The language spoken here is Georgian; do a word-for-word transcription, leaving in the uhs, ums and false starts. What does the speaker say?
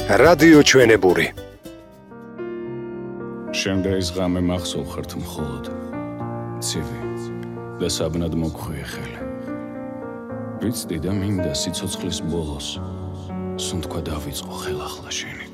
რადიო ჩვენებური. შემდეგის ღამე მახსოვ ხართ მხოლოდ ცივი და საბნად მოგხვიე ხელი. ვიცდი და მინდა სიცოცხლის ბოლოს სუნთქვა დავიწყო ხელახლა შენი.